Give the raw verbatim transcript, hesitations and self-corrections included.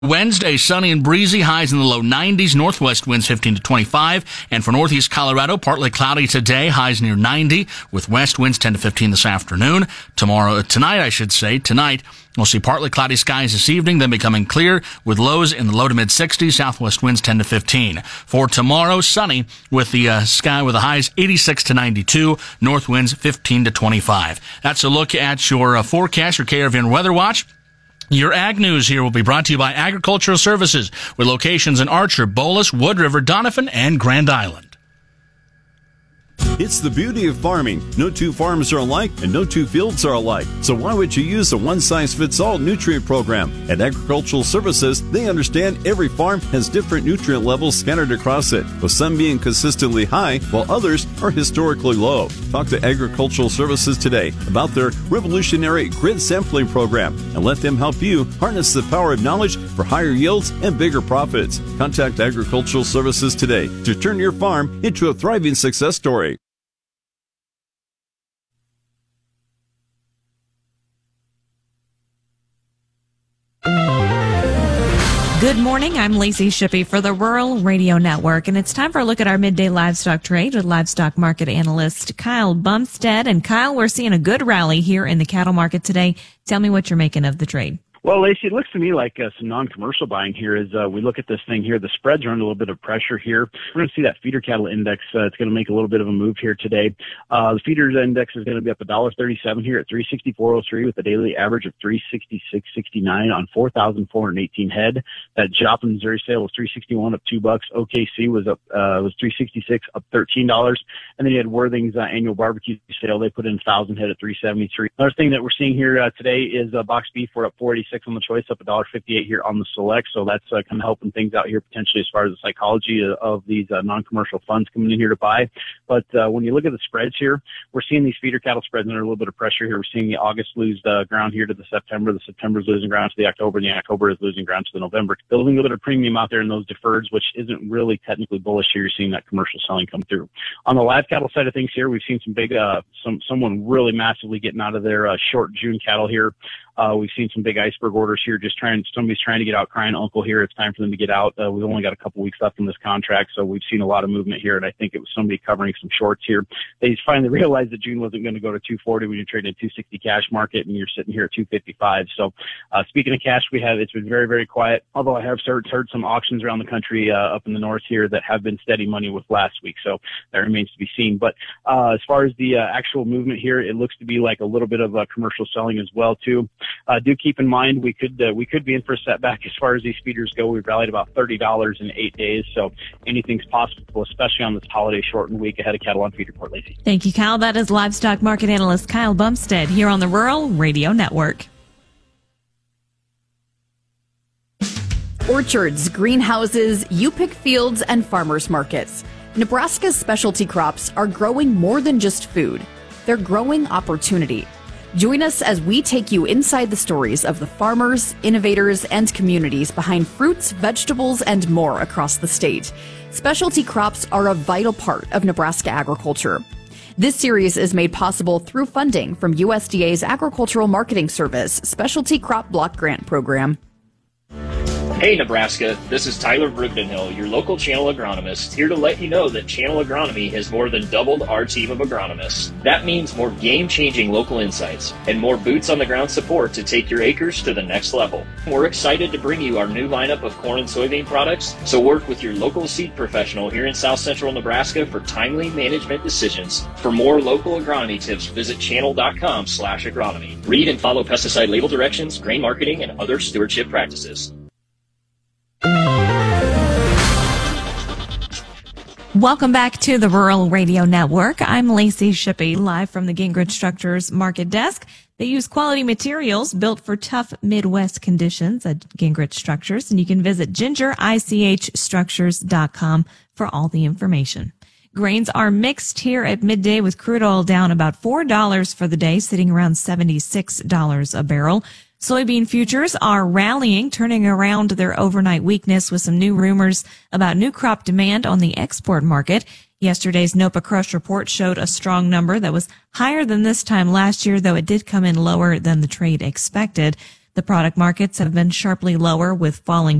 Wednesday, sunny and breezy, highs in the low nineties, northwest winds fifteen to twenty-five, and for northeast Colorado, partly cloudy today, highs near ninety, with west winds ten to fifteen this afternoon. Tomorrow, tonight, I should say, tonight, we'll see partly cloudy skies this evening, then becoming clear, with lows in the low to mid sixties, southwest winds ten to fifteen. For tomorrow, sunny, with the uh, sky with the highs eighty-six to ninety-two, north winds fifteen to twenty-five. That's a look at your uh, forecast, your K R V N Weather Watch. Your Ag News here will be brought to you by Agricultural Services, with locations in Archer, Bolus, Wood River, Donovan, and Grand Island. It's the beauty of farming. No two farms are alike and no two fields are alike. So why would you use a one-size-fits-all nutrient program? At Agricultural Services, they understand every farm has different nutrient levels scattered across it, with some being consistently high while others are historically low. Talk to Agricultural Services today about their revolutionary grid sampling program and let them help you harness the power of knowledge for higher yields and bigger profits. Contact Agricultural Services today to turn your farm into a thriving success story. Good morning. I'm Lacey Shippey for the Rural Radio Network, and it's time for a look at our midday livestock trade with livestock market analyst Kyle Bumstead. And Kyle, we're seeing a good rally here in the cattle market today. Tell me what you're making of the trade. Well, Lacey, it looks to me like uh, some non-commercial buying here as uh, we look at this thing here. The spreads are under a little bit of pressure here. We're going to see that feeder cattle index. Uh, it's going to make a little bit of a move here today. Uh, the feeders index is going to be up one dollar thirty-seven here at three sixty-four oh three with a daily average of three sixty-six sixty-nine on four thousand four hundred eighteen head. That Joplin Missouri sale was three sixty-one up two bucks. O K C was up, uh, was three sixty-six up thirteen dollars. And then you had Worthing's uh, annual barbecue sale. They put in one thousand head at three seventy-three. Another thing that we're seeing here uh, today is uh, box beef. We're up four eighty-six on the choice, up one dollar fifty-eight here on the select. So that's uh, kind of helping things out here potentially as far as the psychology of, of these uh, non-commercial funds coming in here to buy. But uh, when you look at the spreads here, we're seeing these feeder cattle spreads under a little bit of pressure here. We're seeing the August lose uh, ground here to the September. The September is losing ground to the October, and the October is losing ground to the November. Building a little bit of premium out there in those deferreds, which isn't really technically bullish here. You're seeing that commercial selling come through. On the live cattle side of things here, we've seen some big, uh, some someone really massively getting out of their uh, short June cattle here. Uh, we've seen some big iceberg orders here, just trying, somebody's trying to get out, crying uncle here. It's time for them to get out. Uh, we've only got a couple weeks left in this contract, so we've seen a lot of movement here, and I think it was somebody covering some shorts here. They finally realized that June wasn't going to go to two forty when you're trading a two sixty cash market, and you're sitting here at two fifty-five. So, uh, speaking of cash, we have, it's been very, very quiet, although I have heard, heard some auctions around the country, uh, up in the north here that have been steady money with last week, so that remains to be seen. But, uh, as far as the, uh, actual movement here, it looks to be like a little bit of, uh, commercial selling as well, too. Uh, do keep in mind we could uh, we could be in for a setback as far as these feeders go. We've rallied about thirty dollars in eight days, so anything's possible, especially on this holiday shortened week ahead of Cattle on Feed Report, Lacey. Thank you, Kyle. That is livestock market analyst Kyle Bumstead here on the Rural Radio Network. Orchards, greenhouses, U-pick fields, and farmers markets. Nebraska's specialty crops are growing more than just food. They're growing opportunity. Join us as we take you inside the stories of the farmers, innovators, and communities behind fruits, vegetables, and more across the state. Specialty crops are a vital part of Nebraska agriculture. This series is made possible through funding from U S D A's Agricultural Marketing Service Specialty Crop Block Grant Program. Hey Nebraska, this is Tyler Brugdenhill, your local channel agronomist, here to let you know that Channel Agronomy has more than doubled our team of agronomists. That means more game-changing local insights and more boots-on-the-ground support to take your acres to the next level. We're excited to bring you our new lineup of corn and soybean products, so work with your local seed professional here in South Central Nebraska for timely management decisions. For more local agronomy tips, visit channel.com slash agronomy. Read and follow pesticide label directions, grain marketing, and other stewardship practices. Welcome back to the Rural Radio Network. I'm Lacey Shippey, live from the Gingrich Structures Market Desk. They use quality materials built for tough Midwest conditions at Gingrich Structures, and you can visit ginger I C H structures dot com for all the information. Grains are mixed here at midday with crude oil down about four dollars for the day, sitting around seventy-six dollars a barrel. Soybean futures are rallying, turning around their overnight weakness with some new rumors about new crop demand on the export market. Yesterday's NOPA Crush report showed a strong number that was higher than this time last year, though it did come in lower than the trade expected. The product markets have been sharply lower with falling